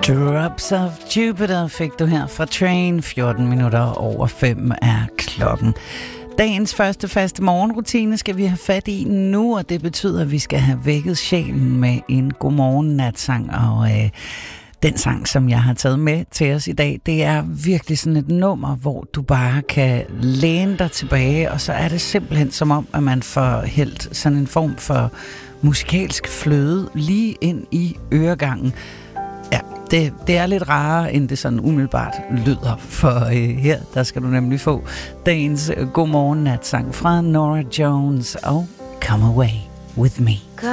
Drops of Jupiter fik du her fra Train. 14 minutter over 5 er klokken. Dagens første faste morgenrutine skal vi have fat i nu, og det betyder, at vi skal have vækket sjælen med en godmorgen-natsang. Og den sang, som jeg har taget med til os i dag, det er virkelig sådan et nummer, hvor du bare kan læne dig tilbage, og så er det simpelthen som om, at man får hældt sådan en form for musikalsk fløde lige ind i øregangen. Ja, det er lidt rarere, end det sådan umiddelbart lyder, for her, der skal du nemlig få dagens godmorgen-natsang fra Norah Jones og Come Away With Me.